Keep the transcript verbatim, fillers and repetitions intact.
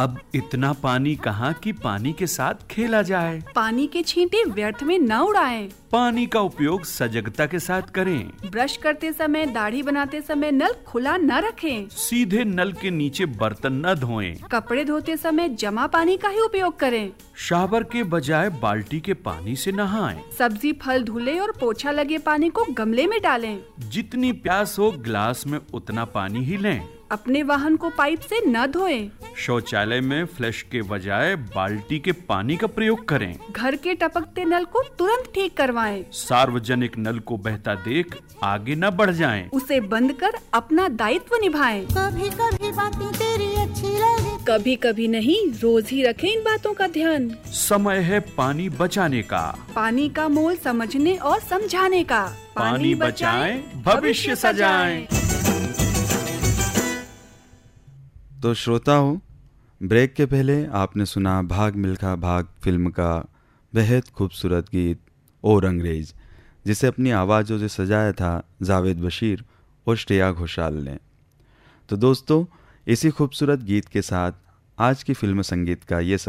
अब इतना पानी कहाँ कि पानी के साथ खेला जाए। पानी के छींटे व्यर्थ में न उड़ाएं। पानी का उपयोग सजगता के साथ करें। ब्रश करते समय, दाढ़ी बनाते समय नल खुला न रखें। सीधे नल के नीचे बर्तन न धोएं। कपड़े धोते समय जमा पानी का ही उपयोग करें। शावर के बजाय बाल्टी के पानी से नहाएं। सब्जी फल धुले और पोछा लगे पानी को गमले में डालें। जितनी प्यास हो गिलास में उतना पानी ही लें। अपने वाहन को पाइप से न धोएं। शौचालय में फ्लश के बजाय बाल्टी के पानी का प्रयोग करें। घर के टपकते नल को तुरंत ठीक करवाएं। सार्वजनिक नल को बहता देख आगे न बढ़ जाएं। उसे बंद कर अपना दायित्व निभाएं। कभी कभी बातें तेरी अच्छी लगे, कभी कभी नहीं, रोज ही रखें इन बातों का ध्यान। समय है पानी बचाने का। पानी का मोल समझने और समझाने का। पानी बचाएं, भविष्य सजाएं। तो श्रोताओं, ब्रेक के पहले आपने सुना भाग मिल्खा भाग फिल्म का बेहद खूबसूरत गीत और अंग्रेज, जिसे अपनी आवाज़ों से सजाया था जावेद बशीर और श्रेया घोषाल ने। तो दोस्तों, इसी खूबसूरत गीत के साथ आज की फिल्म संगीत का ये